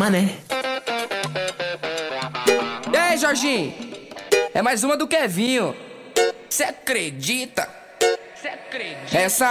né? E aí, Jorginho? É mais uma do Kevinho. Cê acredita? Essa